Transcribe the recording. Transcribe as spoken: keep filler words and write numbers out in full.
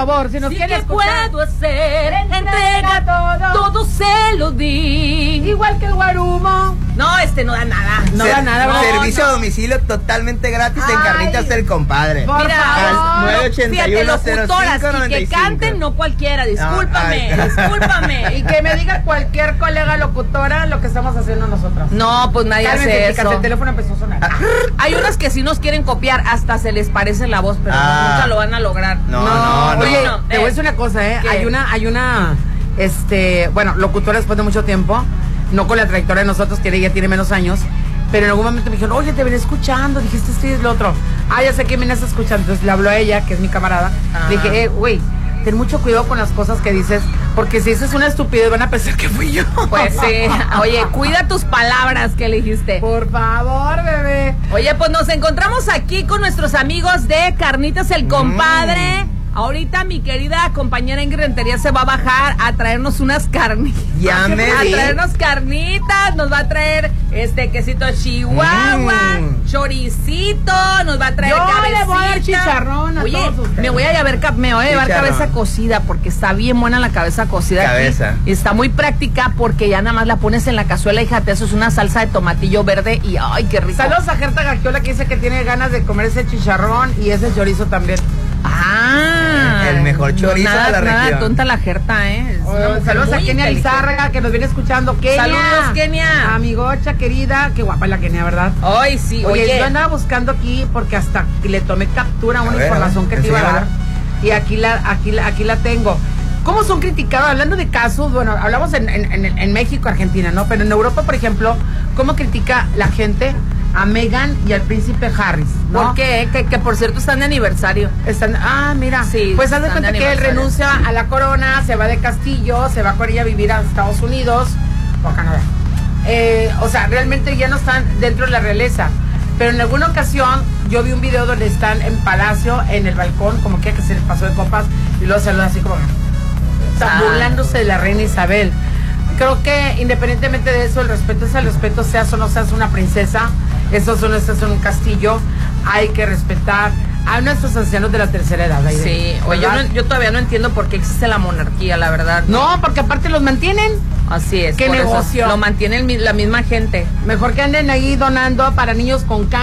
favor, si nos sí quiere que escuchar. puedo hacer, Entrega entrega todo. todo, se lo di. Igual que el guarumo. No, este no da nada. No Ser- da nada, ¿verdad? Servicio no. a domicilio totalmente gratis en Ay. Carnitas El Compadre. Por Mira, favor. nueve ochenta y uno, fíjate, cero locutoras cinco, y noventa y que cinco. canten no cualquiera, discúlpame, ay. discúlpame. Y que me diga cualquier colega locutora lo que estamos haciendo nosotras. No, pues nadie Cálmense, hace chicas, eso. el teléfono empezó a sonar. Hay unas que sí nos quieren copiar, hasta se les parece la voz, pero Ah. nunca lo van a lograr. No, no, no. Oye, Bueno, te eh, voy a decir una cosa, ¿eh? ¿qué? Hay una, hay una, este, bueno, locutora después de mucho tiempo, no con la trayectoria de nosotros, que ella tiene menos años, pero en algún momento me dijeron, oye, te venía escuchando, dijiste esto y es lo otro. Ah, ya sé que me vienes escuchando. Entonces le habló a ella, que es mi camarada. Ajá. Le dije, eh, güey, ten mucho cuidado con las cosas que dices, porque si dices una estupidez van a pensar que fui yo. Pues sí. Oye, cuida tus palabras que elegiste. Por favor, bebé. Oye, pues nos encontramos aquí con nuestros amigos de Carnitas El Compadre. Ahorita mi querida compañera Ingrid Rentería se va a bajar a traernos unas carnitas. Ya me A vi. traernos carnitas, nos va a traer este quesito chihuahua, Mm. choricito, nos va a traer Yo cabecita. le voy a dar chicharrón a Oye, todos ustedes. me voy a llevar, ca- me voy a llevar Chicharrón. cabeza cocida porque está bien buena la cabeza cocida aquí. Cabeza. Y está muy práctica porque ya nada más la pones en la cazuela y fíjate, eso es una salsa de tomatillo verde y ay, qué rico. Saludos a Gerta Gagiola que dice que tiene ganas de comer ese chicharrón y ese chorizo también. Ah, El mejor chorizo nada, de la nada región. tonta la Gerta, ¿eh? Es una Oh, mujer saludos a muy Kenia inteligente. Lizárraga que nos viene escuchando. Kenia. Saludos, Kenia. Amigocha querida. Qué guapa la Kenia, ¿verdad? Ay, sí, Oye, oye. yo andaba buscando aquí porque hasta le tomé captura a una A ver, información a ver, que te iba a dar. enséñamela. Y aquí la, aquí la, aquí la tengo. ¿Cómo son criticados? Hablando de casos, bueno, hablamos en, en, en, en México, Argentina, ¿no? Pero en Europa, por ejemplo, ¿cómo critica la gente a Meghan y al príncipe Harris, ¿no? ¿Por qué? Que, que por cierto están de aniversario. Están, ah, mira, Sí, pues haz de están cuenta de que él aniversario. renuncia a la corona, se va de Castillo, se va con ella a vivir a Estados Unidos o a Canadá. Eh, o sea, realmente ya no están dentro de la realeza. Pero en alguna ocasión yo vi un video donde están en palacio, en el balcón, como que, que se les pasó de copas, y luego saludan así como, están Ah. burlándose de la reina Isabel. Creo que independientemente de eso, el respeto es el respeto, seas o no seas una princesa, estos son, estos son un castillo, hay que respetar a nuestros ancianos de la tercera edad. Aide, Sí, oye, yo, ¿verdad? no- yo todavía no entiendo por qué existe la monarquía, la verdad. No, porque aparte los mantienen. Así es. ¿Qué por eso negocio? lo mantiene el mi- la misma gente. Mejor que anden ahí donando para niños con cáncer.